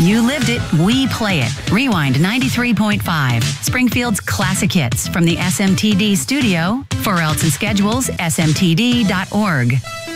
You lived it, we play it. Rewind 93.5, Springfield's classic hits from the SMTD studio. For else and schedules, smtd.org.